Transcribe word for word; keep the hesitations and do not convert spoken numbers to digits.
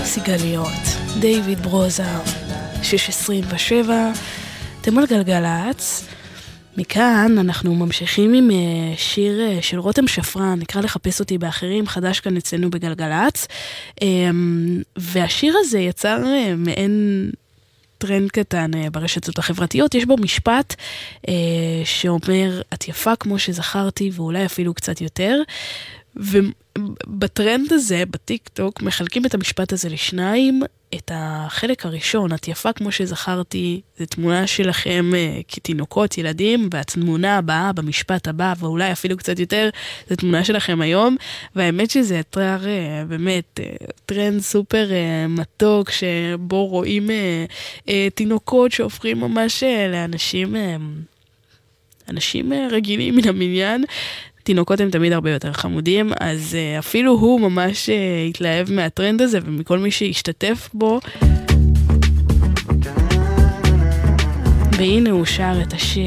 סיגליות, דיוויד ברוזה, שש עשרים ושבע, אתם על גלגלץ. מכאן אנחנו ממשיכים עם שיר של רותם שפרן, נקרא לחפש אותי באחרים, חדש כאן אצלנו בגלגלץ. והשיר הזה יצר מעין טרנד קטן ברשתות החברתיות. יש בו משפט שאומר, את יפה כמו שזכרתי, ואולי אפילו קצת יותר. ובטרנד הזה, בטיק טוק, מחלקים את המשפט הזה לשניים. את החלק הראשון, את יפה כמו שזכרתי, זה תמונה שלכם כתינוקות, ילדים, והתמונה הבאה, במשפט הבא, ואולי אפילו קצת יותר, זה תמונה שלכם היום, והאמת שזה טרר, באמת, טרנד סופר מתוק, שבו רואים תינוקות שהופכים ממש לאנשים, אנשים רגילים מן המניין. תינוקות הם תמיד הרבה יותר חמודים, אז uh, אפילו הוא ממש uh, התלהב מהטרנד הזה, ומכל מי שהשתתף בו. והנה הוא שר את השיר